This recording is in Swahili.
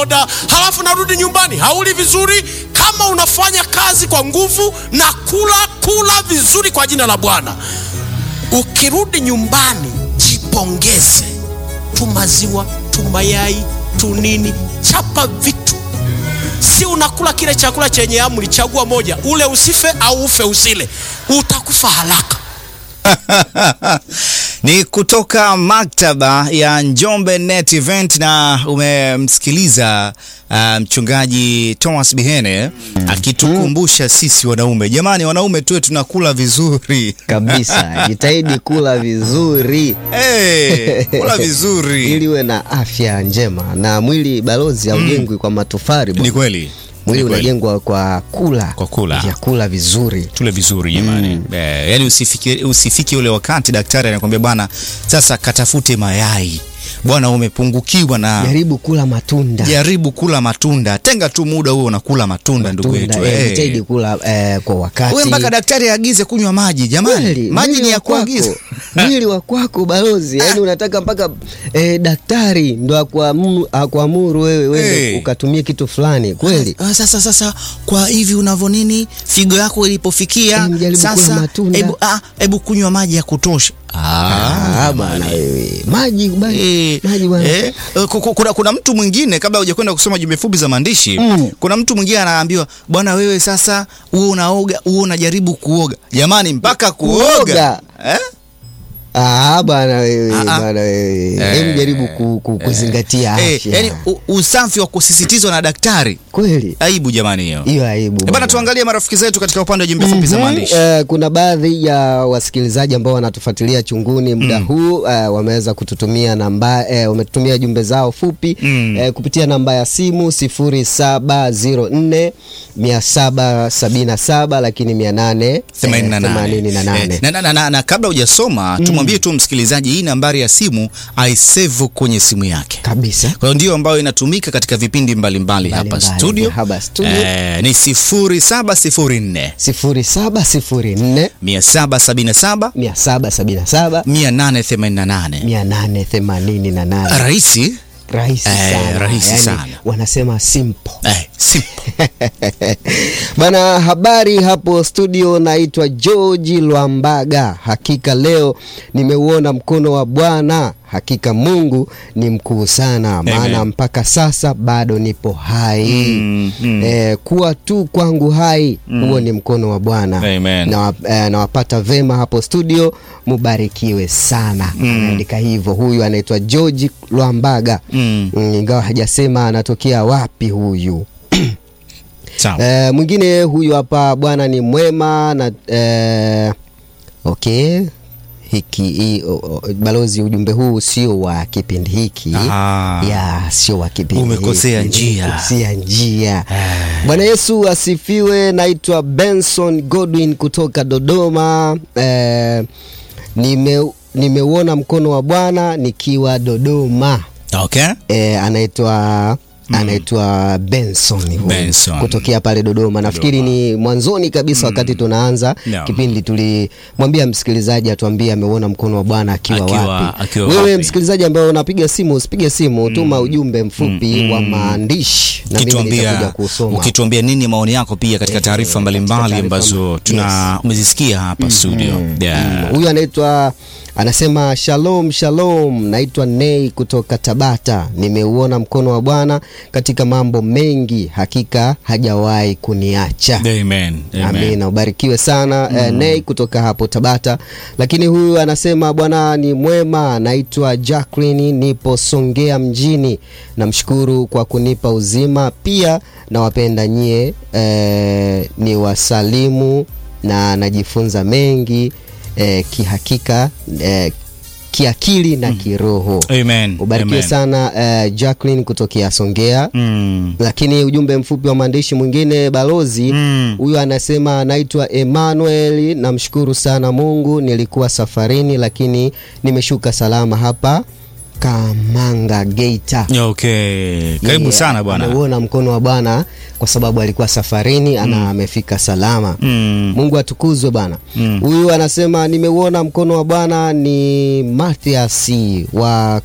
halafu narudi nyumbani hauli vizuri. Kama unafanya kazi kwa nguvu na kula vizuri kwa jina la Bwana, ukirudi nyumbani jipongeze, tu maziwa, tu mayai, tu nini, chapa vitu. Si unakula kile chakula chenye amri, chagua moja, ule usife au ufe usile, utakufa haraka. Ni kutoka maktaba ya Njombe Net Event, na umemsikiliza mchungaji Thomas Bihene akitukumbusha sisi wanaume, jamani, wanaume tuwe tunakula vizuri kabisa. Jitahidi kula vizuri. Kula vizuri ili uwe na afya njema, na mwili balozi haujengwi kwa matofari. Ni kweli. Mwili unajengwa kwa kula vyakula vizuri. Tule vizuri jamani. Yaani usifiki ule wakati daktari anakuambia bwana, sasa katafute mayai. Bwana, umepungukiwa na jaribu kula matunda. Tenga tu muda huo unakula matunda ndugu yetu. Jitahidi kula kwa wakati. Wewe mpaka daktari aagize kunywa maji jamani. Maji ni ya kuagiza. Mwili wa kwako balozi. Yaani unataka mpaka daktari ndo akuamuru wewe ukatumie kitu fulani. Kweli. Sasa kwa hivi unavyo nini figo yako ilipofikia sasa hebu kunywa maji ya kutosha. Bwana wewe. Maji bwana. Kuna mtu mwingine, kabla hujakwenda kusoma jumbe fupi za maandishi, kuna mtu mwingine anaambiwa bwana, wewe sasa unaoga, unajaribu kuoga. Jamani, mpaka kuoga. Bwana wewe. Hebu jaribu kuzingatia afya. Yaani usafi wa kusisitizwa na daktari. Kweli. Aibu jamani hiyo. Hiyo aibu. Bwana, tuangalie marafiki zetu katika upande wa jumbe fupi za maandishi. Kuna baadhi ya wasikilizaji ambao wanatufuatilia chunguni muda huu, wameweza kututumia wametutumia jumbe zao fupi kupitia namba ya simu 0704 777 lakini 888. Na kabla hujasoma tumwambie tu msikilizaji, hii nambari ya simu aisave kwenye simu yake kabisa. Kwa hiyo ndio ambayo inatumika katika vipindi mbalimbali hapa studio. Ni 0704 777 888. Rahisi sana. Wanasema simple. Bana, habari hapo studio, naitwa George Lwambaga. Hakika leo nimeuona mkono wa Bwana. Hakika Mungu ni mkuu sana. Maana mpaka sasa bado nipo hai. Kuwa tu kwangu hai, huo ni mkono wa Bwana. Na wapata vema hapo studio, mubarikiwe sana. Anaandika hivyo. Huyu anaitwa George Lwambaga. Ingawa hajasema anatokea wapi huyu. Mwingine huyu hapa, Bwana ni mwema na balozi, ujumbe huu sio wa kipindi hiki. Sio wa kipindi. Umekosea njia. Bwana Yesu asifiwe. Naitwa Benson Godwin kutoka Dodoma. Nimeuona mkono wa Bwana nikiwa Dodoma. Anaitwa Benson kutokea pale Dodoma. Nafikiri ni mwanzoni kabisa wakati tunaanza kipindi tulimwambia msikilizaji atuambie ameuona mkono wa Bwana akiwa wapi. Wewe msikilizaji ambaye unapiga simu, usipige simu, tuma ujumbe mfupi wa maandishi na mimi nitakuja kusoma. Ukituambia nini maoni yako pia katika taarifa mbalimbali ambazo umezisikia hapa studio. Huyu anasema shalom, naitwa Nei kutoka Tabata. Nimeuona mkono wa Bwana katika mambo mengi, hakika hajawahi kuniacha. Amen. Ubarikiwe sana Nei kutoka hapo Tabata. Lakini huyu anasema Bwana ni mwema. Naitwa Jacqueline, nipo Songea mjini. Namshukuru kwa kunipa uzima, pia nawapenda nyie. Ni wasalimu na najifunza mengi kihakika, kiakili na kiroho. Ubarikiwe sana Jacqueline kutokea Songea. Lakini ujumbe mfupi wa maandishi mwingine balozi, huyu anasema naitwa Emmanuel, namshukuru sana Mungu, nilikuwa safarini lakini nimeshuka salama hapa Kamanga Geita. Karibu sana bwana. Anaona mkono wa Bwana kwa sababu alikuwa safarini, amefika salama. Mungu atukuzwe bwana. Huyu anasema nimeuona mkono wa Bwana ni Mathias wa